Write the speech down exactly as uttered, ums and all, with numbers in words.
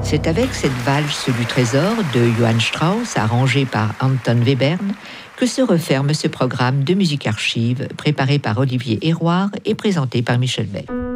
C'est avec cette valse du trésor de Johann Strauss, arrangée par Anton Webern, que se referme ce programme de musique archive préparé par Olivier Héroard et présenté par Michel Bell.